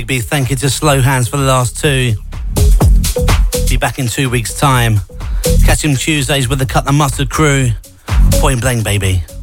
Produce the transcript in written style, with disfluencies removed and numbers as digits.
big thank you to Slow Hands for the last two. Be back in 2 weeks' time. Catch him Tuesdays with the Cut the Mustard crew. Point blank, baby.